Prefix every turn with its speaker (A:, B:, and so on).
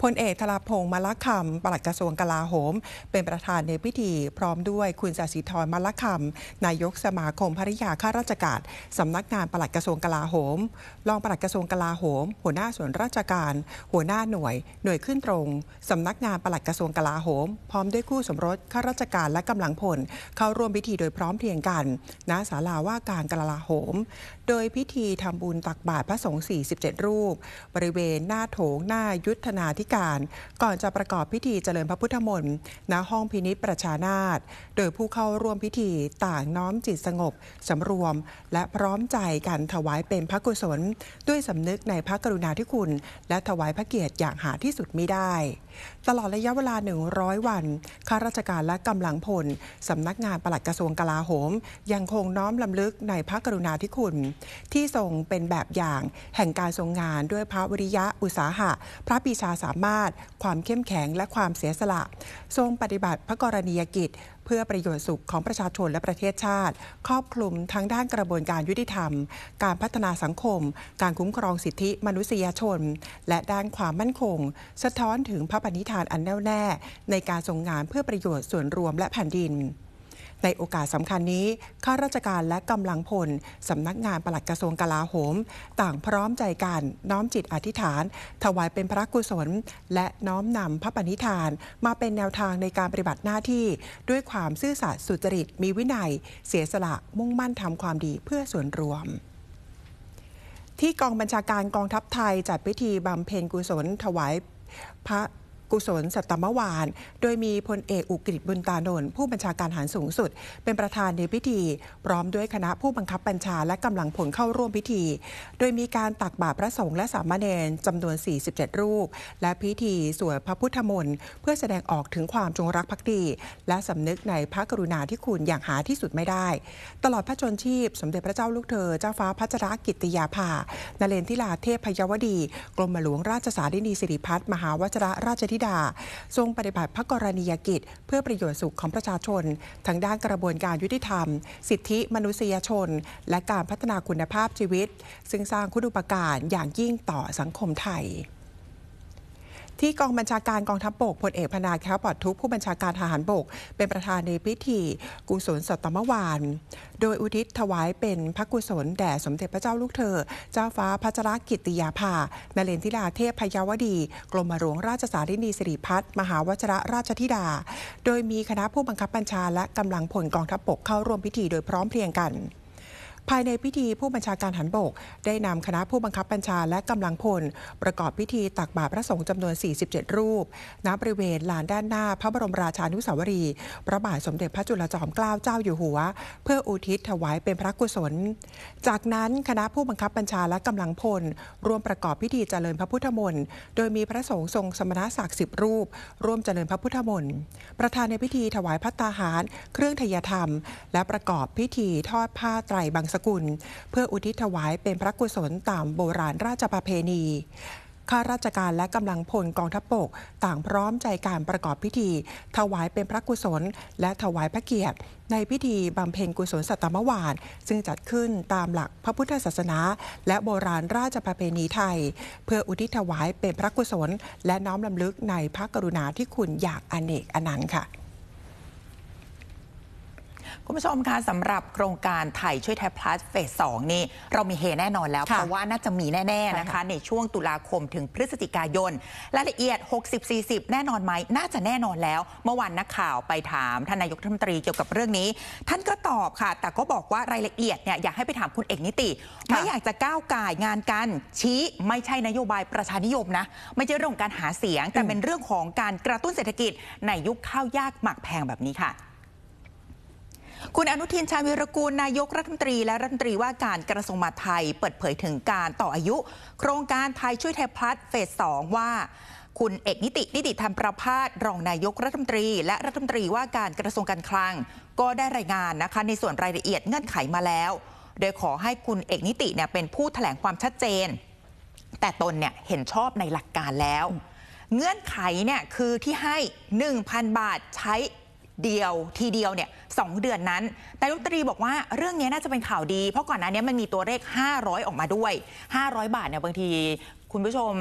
A: พลเอกธราพงษ์มลคำปลัดกระทรวงกลาโหมเป็นประธานในพิธีพร้อมด้วยคุณศศิธรมลคำนายกสมาคมภริยาข้าราชการสำนักงานปลัดกระทรวงกลาโหมรองปลัดกระทรวงกลาโหมหัวหน้าส่วนราชการหัวหน้าหน่วยขึ้นตรงสำนักงานปลัดกระทรวงกลาโหมพร้อมด้วยคู่สมรสข้าราชการและกำลังพลเข้าร่วมพิธีโดยพร้อมเพรียงกันณศาลาว่าการกลาโหมโดยพิธีทำบุญตักบาตรพระสงฆ์47รูปบริเวณหน้าโถงหน้ายุทธนาธิการก่อนจะประกอบพิธีเจริญพระพุทธมนต์ณห้องพินิจประชานาถโดยผู้เข้าร่วมพิธีต่างน้อมจิตสงบสำรวมและพร้อมใจกันถวายเป็นพระกุศลด้วยสำนึกในพระกรุณาธิคุณและถวายพระเกียรติอย่างหาที่สุดมิได้ตลอดระยะเวลา100วันข้าราชการและกำลังพลสำนักงานปลัดกระทรวงกลาโหมยังคงน้อมรำลึกในพระกรุณาธิคุณที่ทรงเป็นแบบอย่างแห่งการทรงงานด้วยพระวิริยะอุตสาหะพระปรีชาสามารถความเข้มแข็งและความเสียสละทรงปฏิบัติพระกรณียกิจเพื่อประโยชน์สุขของประชาชนและประเทศชาติครอบคลุมทั้งด้านกระบวนการยุติธรรมการพัฒนาสังคมการคุ้มครองสิทธิมนุษยชนและด้านความมั่นคงสะท้อนถึงพระปณิธานอันแน่วแน่ในการทรงงานเพื่อประโยชน์ส่วนรวมและแผ่นดินในโอกาสสำคัญนี้ข้าราชการและกำลังพลสำนักงานปลัดกระทรวงกลาโหมต่างพร้อมใจกันน้อมจิตอธิษฐานถวายเป็นพระกุศลและน้อมนำพระปณิธานมาเป็นแนวทางในการปฏิบัติหน้าที่ด้วยความซื่อสัตย์สุจริตมีวินัยเสียสละมุ่งมั่นทำความดีเพื่อส่วนรวมที่กองบัญชาการกองทัพไทยจัดพิธีบำเพ็ญกุศลถวายพระกุศลสัตมวานโดยมีพลเอกอุกฤษบุญตานนท์ผู้บัญชาการทหารสูงสุดเป็นประธานในพิธีพร้อมด้วยคณะผู้บังคับบัญชาและกำลังพลเข้าร่วมพิธีโดยมีการตักบาตรพระสงฆ์และสามเณรจำนวน47รูปและพิธีสวดพระพุทธมนต์เพื่อแสดงออกถึงความจงรักภักดีและสำนึกในพระกรุณาธิคุณอย่างหาที่สุดไม่ได้ตลอดพระชนชีพสมเด็จพระเจ้าลูกเธอเจ้าฟ้าพัชรกิติยาภานเรนทิราเทพยวดีกรมหลวงราชสารินีสิริพัฒน์มหาวชิรราชธิดาทรงปฏิบัติพระกรณียกิจเพื่อประโยชน์สุขของประชาชนทั้งด้านกระบวนการยุติธรรมสิทธิมนุษยชนและการพัฒนาคุณภาพชีวิตซึ่งสร้างคุณูปการอย่างยิ่งต่อสังคมไทยที่กองบัญชาการกองทัพบกพลเอกพนาแค้วปลอดทุกข์ผู้บัญชาการทหารบกเป็นประธานในพิธีกุศลสัตมวานโดยอุทิศถวายเป็นพระกุศลแด่สมเด็จพระเจ้าลูกเธอเจ้าฟ้าพัชรกิติยาภานเรนทิราเทพยวดีกรมหลวงราชสารินีสิริพัฒน์มหาวชิรราชธิดาโดยมีคณะผู้บังคับบัญชาและกำลังพลกองทัพบกเข้าร่วมพิธีโดยพร้อมเพรียงกันภายในพิธีผู้บัญชาการทหารบกได้นำคณะผู้บังคับบัญชาและกำลังพลประกอบพิธีตักบาตรพระสงฆ์จำนวน47รูปณบริเวณลานด้านหน้าพระบรมราชานุสาวรีย์พระบาทสมเด็จพระจุลจอมเกล้าเจ้าอยู่หัวเพื่ออุทิศถวายเป็นพระกุศลจากนั้นคณะผู้บังคับบัญชาและกำลังพลร่วมประกอบพิธีเจริญพระพุทธมนต์โดยมีพระสงฆ์ทรงสมณศักดิ์10รูปร่วมเจริญพระพุทธมนต์ประธานในพิธีถวายภัตตาหารเครื่องทยธรรมและประกอบพิธีทอดผ้าไตรบางสกุลเพื่ออุทิศถวายเป็นพระกุศลตามโบราณราชประเพณีข้าราชการและกำลังพลกองทัพบกต่างพร้อมใจการประกอบพิธีถวายเป็นพระกุศลและถวายพระเกียรติในพิธีบำเพ็ญกุศลสัตมวานซึ่งจัดขึ้นตามหลักพระพุทธศาสนาและโบราณราชประเพณีไทยเพื่ออุทิศถวายเป็นพระกุศลและน้อมรำลึกในพระกรุณาธิคุณอย่างอเนกอนันต์ค่ะ
B: คุณผู้ชมคะสำหรับโครงการไทยช่วยไทยพลัสเฟส 2นี่เรามีเฮแน่นอนแล้วเพราะว่าน่าจะมีแน่ๆนะคะในช่วงตุลาคมถึงพฤศจิกายนรายละเอียด60-40แน่นอนไหมน่าจะแน่นอนแล้วเมื่อวานนักข่าวไปถามท่านนายกรัฐมนตรีเกี่ยวกับเรื่องนี้ท่านก็ตอบค่ะแต่ก็บอกว่ารายละเอียดเนี่ยอยากให้ไปถามคุณเอกนิติไม่อยากจะก้าวก่ายงานกันชี้ไม่ใช่นโยบายประชานิยมนะไม่ใช่เรื่องของการหาเสียงแต่เป็นเรื่องของการกระตุ้นเศรษฐกิจในยุคข้าวยากหมากแพงแบบนี้ค่ะคุณอนุทินชาญวิรกูลนายกรัฐมนตรีและรัฐมนตรีว่าการกระทรวงมหาดไทยเปิดเผยถึงการต่ออายุโครงการไทยช่วยไทยพลัสเฟส 2ว่าคุณเอกนิติธรรมประภาสรองนายกรัฐมนตรีและรัฐมนตรีว่าการกระทรวงการคลังก็ได้รายงานนะคะในส่วนรายละเอียดเงื่อนไขมาแล้วโดยขอให้คุณเอกนิติเนี่ยเป็นผู้แถลงความชัดเจนแต่ตนเนี่ยเห็นชอบในหลักการแล้วเงื่อนไขเนี่ยคือที่ให้ 1,000 บาทใช้ทีเดียวเนี่ย2 เดือนนั้นนายกรัฐมนตรีบอกว่าเรื่องนี้น่าจะเป็นข่าวดีเพราะก่อนหน้านี้มันมีตัวเลข500ออกมาด้วย500 บาทเนี่ยบางทีคุณผู้ชม